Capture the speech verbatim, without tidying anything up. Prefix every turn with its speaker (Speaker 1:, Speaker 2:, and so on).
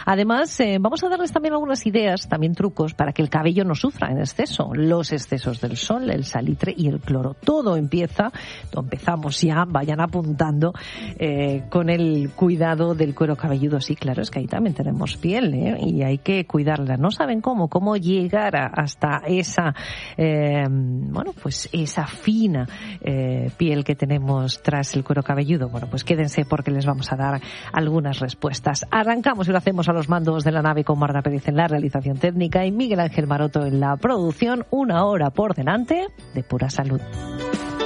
Speaker 1: Además, eh, vamos a darles también algunas ideas, también trucos, para que el cabello no sufra en exceso. Los excesos del sol, el salitre y el cloro. Todo empieza, empezamos ya, vayan apuntando, eh, con el cuidado del cuero cabelludo. Sí, claro, es que ahí también tenemos piel, ¿eh? Y hay que cuidarla. No saben cómo, cómo llegar a, hasta esa, eh, bueno, pues esa fina eh, piel que tenemos tras el cuero cabelludo. Bueno, pues quédense porque les vamos a dar algunas respuestas. Arrancamos y lo hacemos a los mandos de la nave con Marta Pérez en la realización técnica y Miguel Ángel Maroto en la producción. Una hora por delante de pura salud.